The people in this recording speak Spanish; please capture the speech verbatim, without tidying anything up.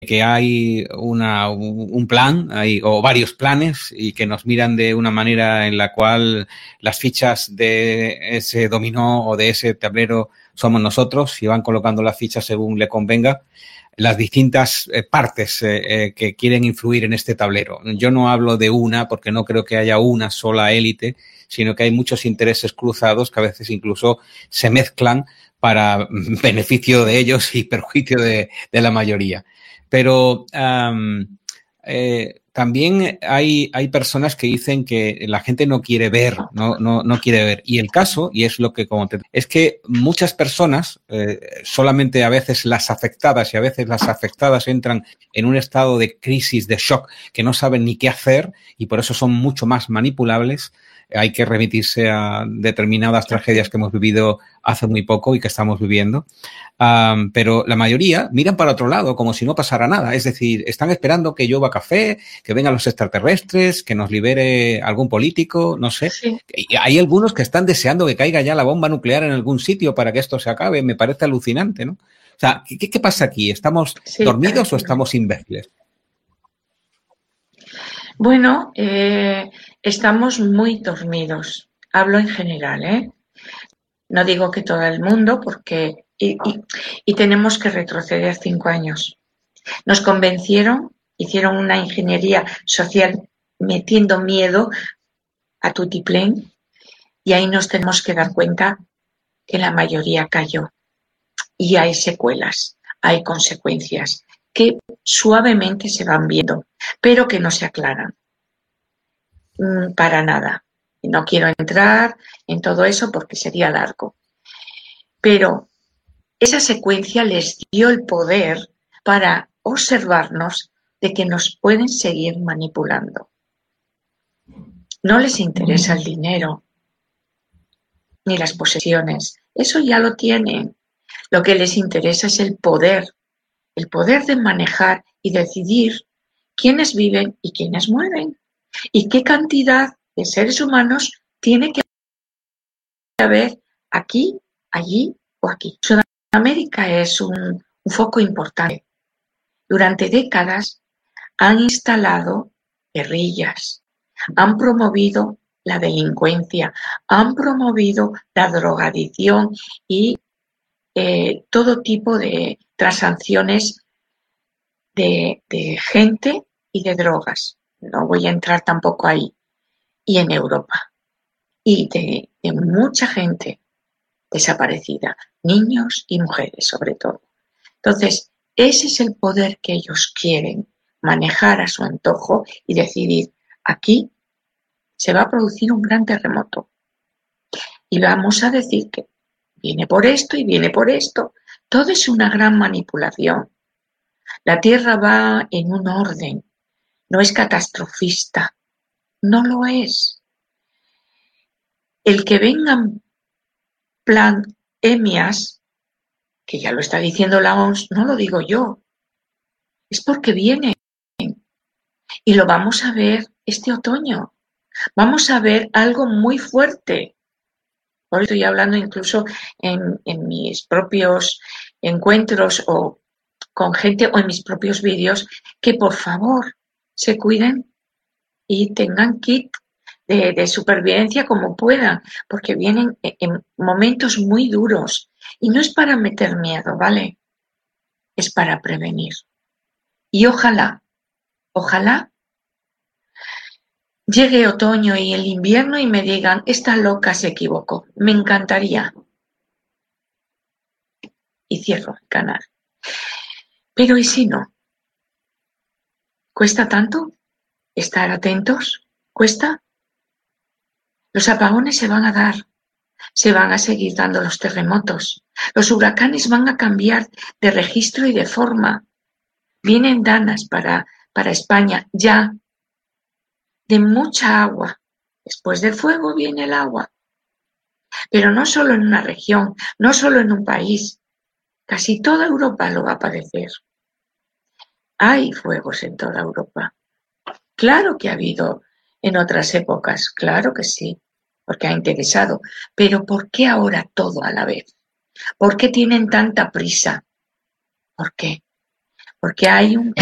que hay una, un plan hay, o varios planes y que nos miran de una manera en la cual las fichas de ese dominó o de ese tablero somos nosotros y van colocando las fichas según le convenga las distintas eh, partes eh, eh, que quieren influir en este tablero. Yo no hablo de una porque no creo que haya una sola élite, sino que hay muchos intereses cruzados que a veces incluso se mezclan para beneficio de ellos y perjuicio de, de la mayoría. Pero um, eh, también hay, hay personas que dicen que la gente no quiere ver, no, no, no quiere ver. Y el caso, y es lo que como te, es que muchas personas, eh, solamente a veces las afectadas y a veces las afectadas entran en un estado de crisis, de shock, que no saben ni qué hacer y por eso son mucho más manipulables. Hay que remitirse a determinadas tragedias que hemos vivido hace muy poco y que estamos viviendo. Um, pero la mayoría miran para otro lado como si no pasara nada. Es decir, están esperando que llueva café, que vengan los extraterrestres, que nos libere algún político, no sé. Sí. Y hay algunos que están deseando que caiga ya la bomba nuclear en algún sitio para que esto se acabe. Me parece alucinante, ¿no? O sea, ¿qué, qué pasa aquí? ¿Estamos sí, dormidos claro. o estamos imbéciles? Bueno, eh, estamos muy dormidos. Hablo en general, ¿eh? No digo que todo el mundo, porque y, y, y tenemos que retroceder cinco años. Nos convencieron, hicieron una ingeniería social metiendo miedo a tutiplén y ahí nos tenemos que dar cuenta que la mayoría cayó y hay secuelas, hay consecuencias que suavemente se van viendo, pero que no se aclaran mm, para nada. No quiero entrar en todo eso porque sería largo. Pero esa secuencia les dio el poder para observarnos de que nos pueden seguir manipulando. No les interesa el dinero ni las posesiones. Eso ya lo tienen. Lo que les interesa es el poder. El poder de manejar y decidir quiénes viven y quiénes mueren. Y qué cantidad de seres humanos tiene que haber aquí, allí o aquí. Sudamérica es un, un foco importante. Durante décadas han instalado guerrillas, han promovido la delincuencia, han promovido la drogadicción y eh, todo tipo de transacciones de, de gente y de drogas. No voy a entrar tampoco ahí. Y en Europa. Y de, de mucha gente desaparecida, niños y mujeres sobre todo. Entonces, ese es el poder que ellos quieren manejar a su antojo y decidir, aquí se va a producir un gran terremoto y vamos a decir que viene por esto y viene por esto. Todo es una gran manipulación. La Tierra va en un orden, no es catastrofista, no lo es. El que vengan pandemias, que ya lo está diciendo la O M S, no lo digo yo, es porque vienen y lo vamos a ver este otoño. Vamos a ver algo muy fuerte. Hoy estoy hablando incluso en, en mis propios encuentros o con gente o en mis propios vídeos que por favor se cuiden y tengan kit de, de supervivencia como puedan, porque vienen en, en momentos muy duros y no es para meter miedo, ¿vale? Es para prevenir. Y ojalá, ojalá llegue otoño y el invierno y me digan, esta loca se equivocó. Me encantaría. Y cierro el canal. Pero ¿y si no? ¿Cuesta tanto estar atentos? ¿Cuesta? Los apagones se van a dar. Se van a seguir dando los terremotos. Los huracanes van a cambiar de registro y de forma. Vienen danas para, para España ya. De mucha agua. Después del fuego viene el agua. Pero no solo en una región, no solo en un país. Casi toda Europa lo va a padecer. Hay fuegos en toda Europa. Claro que ha habido en otras épocas, claro que sí, porque ha interesado. Pero ¿por qué ahora todo a la vez? ¿Por qué tienen tanta prisa? ¿Por qué? porque hay un